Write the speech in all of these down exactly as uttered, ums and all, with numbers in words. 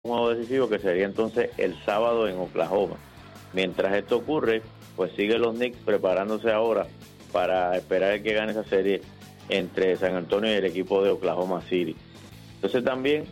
un juego decisivo que sería entonces el sábado en Oklahoma. Mientras esto ocurre, pues siguen los Knicks preparándose ahora para esperar el que gane esa serie entre San Antonio y el equipo de Oklahoma City. Entonces también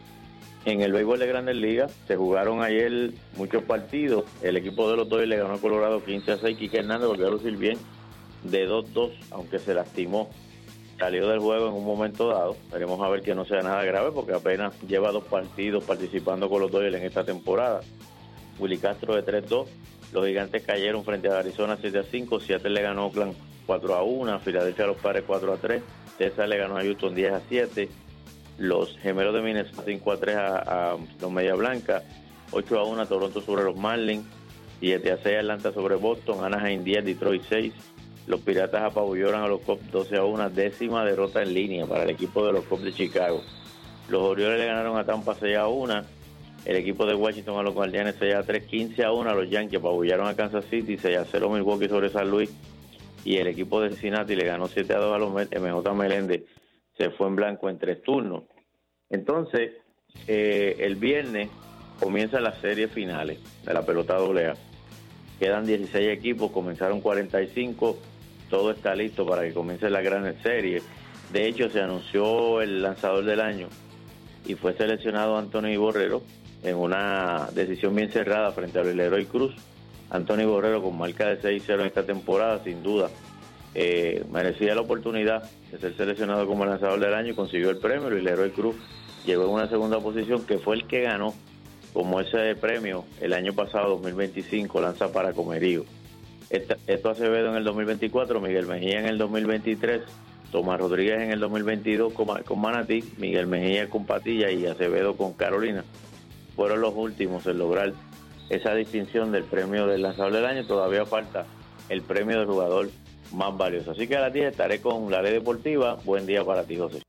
en el béisbol de Grandes Ligas se jugaron ayer muchos partidos. El equipo de los Dodgers le ganó a Colorado quince a seis. Quique Hernández volvió a lucir bien de dos dos, aunque se lastimó. Salió del juego en un momento dado. Veremos a ver que no sea nada grave porque apenas lleva dos partidos participando con los Dodgers en esta temporada. Willy Castro de tres dos. Los Gigantes cayeron frente a Arizona siete a cinco. Seattle le ganó a Oakland cuatro a uno. Filadelfia a los Padres cuatro a tres. Texas le ganó a Houston diez a siete. Los Gemelos de Minnesota cinco a tres a, a los Media Blanca. ocho a uno a Toronto sobre los Marlins. siete a seis a Atlanta sobre Boston. Anaheim diez, Detroit seis. Los Piratas apabullaron a los Cubs doce a uno. Décima derrota en línea para el equipo de los Cubs de Chicago. Los Orioles le ganaron a Tampa seis a uno. El equipo de Washington a los Guardianes seis a tres. quince a uno a los Yankees apabullaron a Kansas City. seis a cero Milwaukee sobre San Luis. Y el equipo de Cincinnati le ganó siete a dos a los Mets. M J Meléndez se fue en blanco en tres turnos. Entonces, eh, el viernes comienzan las series finales de la pelota doble A. Quedan dieciséis equipos, comenzaron cuarenta y cinco. Todo está listo para que comience la gran serie. De hecho, se anunció el lanzador del año y fue seleccionado Anthony Borrero en una decisión bien cerrada frente a Leroy Cruz. Anthony Borrero con marca de seis cero en esta temporada, sin duda, eh, merecía la oportunidad de ser seleccionado como lanzador del año y consiguió el premio. Y Leroy Cruz llegó en una segunda posición, que fue el que ganó como ese premio el año pasado, dos mil veinticinco, lanza para Comerío. Esta, esto Acevedo en el dos mil veinticuatro, Miguel Mejía en el dos mil veintitrés, Tomás Rodríguez en el dos mil veintidós con, con Manatí, Miguel Mejía con Patilla y Acevedo con Carolina. Fueron los últimos en lograr esa distinción del premio del lanzador del año. Todavía falta el premio del jugador más valioso. Así que a las diez estaré con la Ley Deportiva. Buen día para ti, José.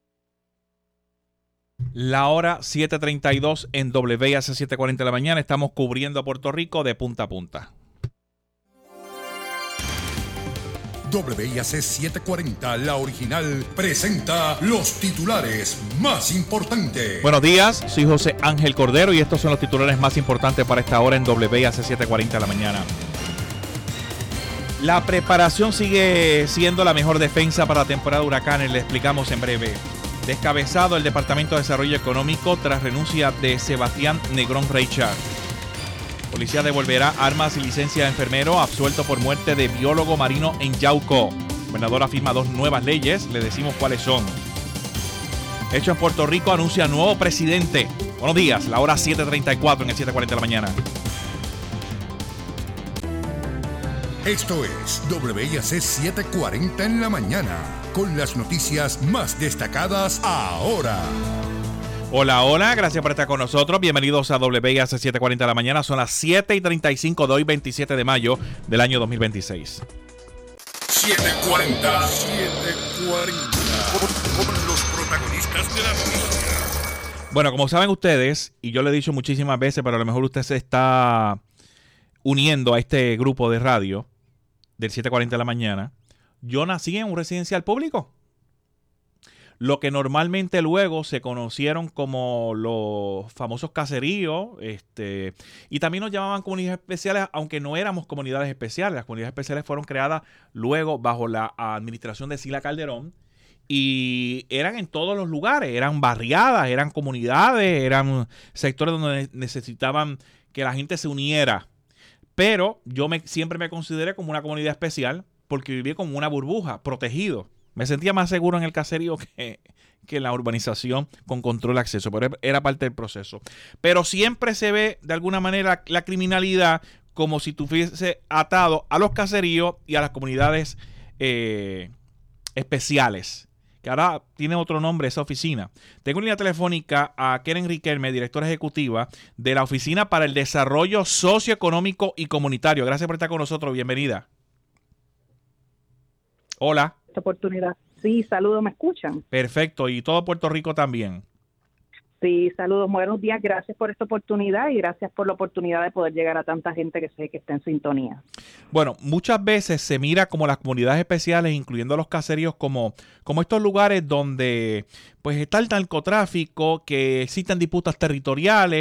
La hora siete treinta y dos en W I A C siete cuarenta de la mañana. Estamos cubriendo a Puerto Rico de punta a punta. W I A C setecientos cuarenta, la original, presenta los titulares más importantes. Buenos días, soy José Ángel Cordero y estos son los titulares más importantes para esta hora en W I A C setecientos cuarenta de la mañana. La preparación sigue siendo la mejor defensa para la temporada de huracanes, le explicamos en breve. Descabezado el Departamento de Desarrollo Económico tras renuncia de Sebastián Negrón Reichard. Policía devolverá armas y licencia de enfermero absuelto por muerte de biólogo marino en Yauco. El gobernador afirma dos nuevas leyes, le decimos cuáles son. Hecho en Puerto Rico, anuncia nuevo presidente. Buenos días, la hora siete treinta y cuatro en el siete cuarenta de la mañana. Esto es W I A C setecientos cuarenta en la mañana, con las noticias más destacadas ahora. Hola, hola, gracias por estar con nosotros. Bienvenidos a W I A C setecientos cuarenta de la mañana. Son las siete y treinta y cinco de hoy, veintisiete de mayo del año dos mil veintiséis. setecientos cuarenta, setecientos cuarenta, con, con los protagonistas de la noticia. Bueno, como saben ustedes, y yo lo he dicho muchísimas veces, pero a lo mejor usted se está uniendo a este grupo de radio del siete cuarenta de la mañana. Yo nací en un residencial público. Lo que normalmente luego se conocieron como los famosos caseríos, este, y también nos llamaban comunidades especiales, aunque no éramos comunidades especiales. Las comunidades especiales fueron creadas luego bajo la administración de Sila Calderón y eran en todos los lugares, eran barriadas, eran comunidades, eran sectores donde necesitaban que la gente se uniera. Pero yo me, siempre me consideré como una comunidad especial porque viví como una burbuja, protegido. Me sentía más seguro en el caserío que, que en la urbanización con control de acceso, pero era parte del proceso. Pero siempre se ve de alguna manera la criminalidad como si estuviese atado a los caseríos y a las comunidades eh, especiales, que ahora tiene otro nombre esa oficina. Tengo en línea telefónica a Keren Riquelme, directora ejecutiva de la Oficina para el Desarrollo Socioeconómico y Comunitario. Gracias por estar con nosotros. Bienvenida. Hola. Esta oportunidad. Sí, saludos, ¿me escuchan? Perfecto, y todo Puerto Rico también. Sí, saludos, buenos días, gracias por esta oportunidad y gracias por la oportunidad de poder llegar a tanta gente que sé que está en sintonía. Bueno, muchas veces se mira como las comunidades especiales, incluyendo los caseríos, como, como estos lugares donde pues está el narcotráfico, que existen disputas territoriales,